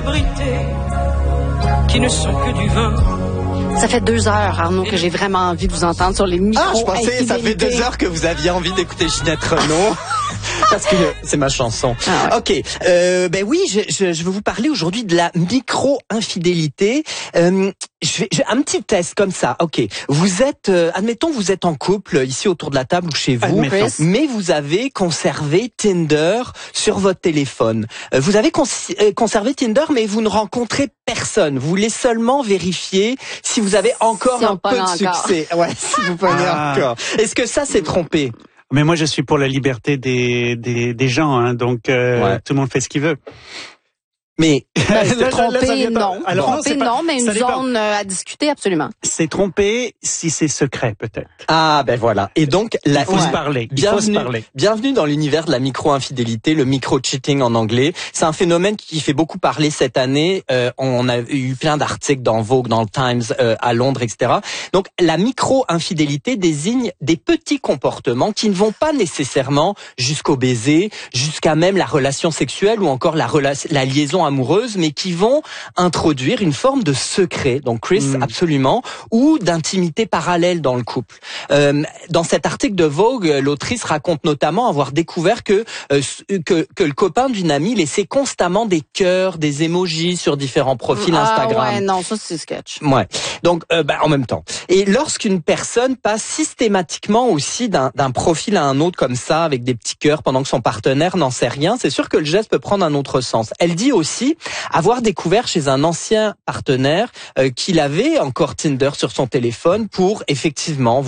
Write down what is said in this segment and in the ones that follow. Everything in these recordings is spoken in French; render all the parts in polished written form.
abrités qui ne sont que du vin. Ça fait 2 heures, Arnaud, que j'ai vraiment envie de vous entendre sur les micros. Ah, je pensais, ça fait 2 heures que vous aviez envie d'écouter Ginette Renaud. Parce que c'est ma chanson. Ah ouais. Ok, ben oui, je veux vous parler aujourd'hui de la micro-infidélité. Un petit test comme ça. Ok, vous êtes, admettons, vous êtes en couple ici autour de la table ou chez vous, mais vous avez conservé Tinder sur votre téléphone. Vous avez conservé Tinder, mais vous ne rencontrez personne. Vous voulez seulement vérifier si vous avez encore un peu de succès. Ouais, si vous prenez encore. Est-ce que ça c'est trompé? Mais moi, je suis pour la liberté des gens, hein, donc tout le monde fait ce qu'il veut. Mais tromper, non. Alors, tromper, non, mais une zone à discuter, absolument. C'est tromper si c'est secret, peut-être. Ah, ben voilà. Et donc, il faut se parler. Bienvenue dans l'univers de la micro-infidélité, le micro-cheating en anglais. C'est un phénomène qui fait beaucoup parler cette année. On a eu plein d'articles dans Vogue, dans le Times, à Londres, etc. Donc, la micro-infidélité désigne des petits comportements qui ne vont pas nécessairement jusqu'au baiser, jusqu'à même la relation sexuelle ou encore la liaison amoureuse, mais qui vont introduire une forme de secret, donc Chris, absolument, ou d'intimité parallèle dans le couple. Dans cet article de Vogue, l'autrice raconte notamment avoir découvert que le copain d'une amie laissait constamment des cœurs, des emojis sur différents profils Instagram. Ah ouais, non, ça c'est sketch. Ouais. Donc, en même temps. Et lorsqu'une personne passe systématiquement aussi d'un profil à un autre comme ça, avec des petits cœurs pendant que son partenaire n'en sait rien, c'est sûr que le geste peut prendre un autre sens. Elle dit aussi avoir découvert chez un ancien partenaire qu'il avait encore Tinder sur son téléphone pour effectivement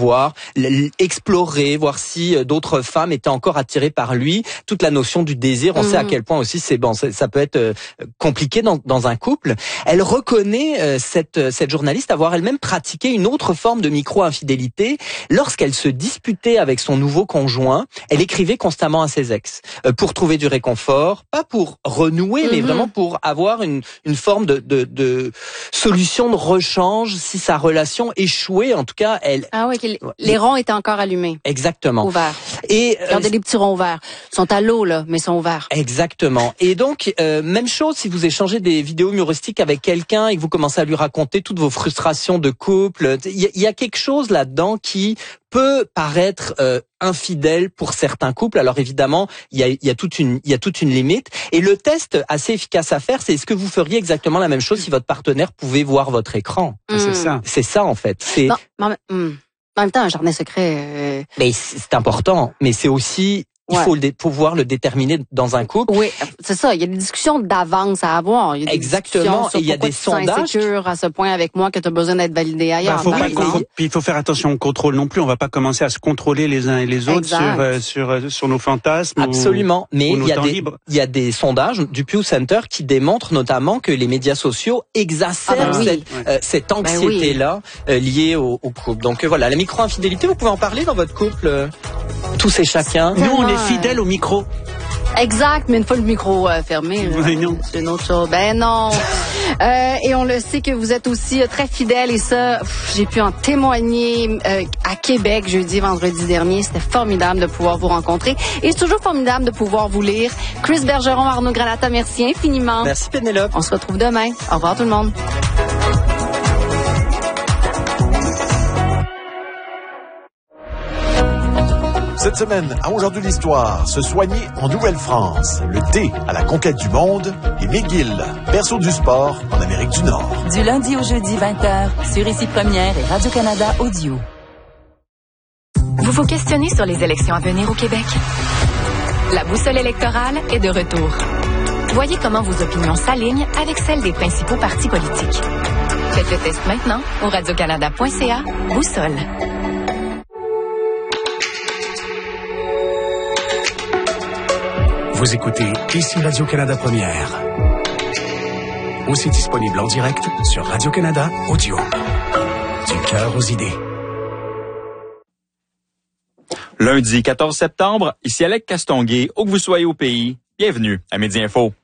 explorer, voir si d'autres femmes étaient encore attirées par lui. Toute la notion du désir, on sait à quel point aussi ça peut être compliqué dans un couple. Elle reconnaît cette journaliste avoir elle-même pratiqué une autre forme de micro-infidélité. Lorsqu'elle se disputait avec son nouveau conjoint, elle écrivait constamment à ses ex pour trouver du réconfort, pas pour renouer, mais vraiment pour avoir une forme de solution de rechange si sa relation échouait. En tout cas, les ronds étaient encore allumés. Exactement. Ouverts. Et regardez les petits ronds ouverts. Ils sont à l'eau là, mais ils sont ouverts. Exactement. Et donc même chose si vous échangez des vidéos humoristiques avec quelqu'un et que vous commencez à lui raconter toutes vos frustrations de couple, il y a quelque chose là-dedans qui peut paraître infidèle pour certains couples. Alors évidemment, il y a toute une limite. Et le test assez efficace à faire, c'est est-ce que vous feriez exactement la même chose si votre partenaire pouvait voir votre écran? C'est ça. C'est ça en fait. En même temps, un jardin secret. Mais c'est important. Mais c'est aussi il faut pouvoir le déterminer dans un couple. Oui, c'est ça. Il y a des discussions d'avance à avoir. Il y a des Exactement. Et il y a des sondages. Insécure à ce point avec moi que tu as besoin d'être validé ailleurs. Puis il faut faire attention au contrôle non plus. On va pas commencer à se contrôler les uns et les autres sur nos fantasmes. Absolument. Mais il y a des sondages du Pew Center qui démontrent notamment que les médias sociaux exacerbent cette anxiété-là liée au couple. Donc voilà, la micro-infidélité, vous pouvez en parler dans votre couple, tous et chacun. Nous, on est fidèles au micro. Exact, mais une fois le micro fermé, c'est une autre chose. Ben non. Et on le sait que vous êtes aussi très fidèles et ça, j'ai pu en témoigner à Québec jeudi, vendredi dernier. C'était formidable de pouvoir vous rencontrer et c'est toujours formidable de pouvoir vous lire. Chris Bergeron, Arnaud Granata, merci infiniment. Merci Pénélope. On se retrouve demain. Au revoir tout le monde. Cette semaine, à Aujourd'hui l'Histoire, se soigner en Nouvelle-France, le thé à la conquête du monde et McGill, berceau du sport en Amérique du Nord. Du lundi au jeudi 20h, sur Ici Première et Radio-Canada Audio. Vous vous questionnez sur les élections à venir au Québec? La boussole électorale est de retour. Voyez comment vos opinions s'alignent avec celles des principaux partis politiques. Faites le test maintenant au radiocanada.ca, boussole. Vous écoutez Ici Radio-Canada Première. Aussi disponible en direct sur Radio-Canada Audio. Du cœur aux idées. Lundi 14 septembre, ici Alec Castonguay, où que vous soyez au pays, bienvenue à Midi Info.